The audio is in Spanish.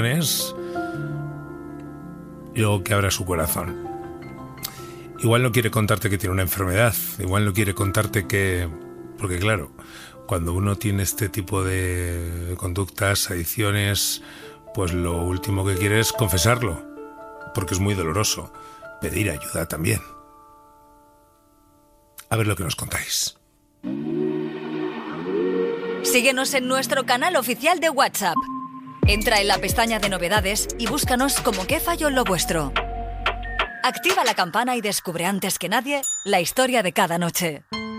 y luego que abra su corazón. Igual no quiere contarte que tiene una enfermedad, igual no quiere contarte que... Porque claro, cuando uno tiene este tipo de conductas, adicciones, pues lo último que quiere es confesarlo, porque es muy doloroso. Pedir ayuda también. A ver lo que nos contáis. Síguenos en nuestro canal oficial de WhatsApp. Entra en la pestaña de novedades y búscanos como ¿Qué falló en lo vuestro? Activa la campana y descubre antes que nadie la historia de cada noche.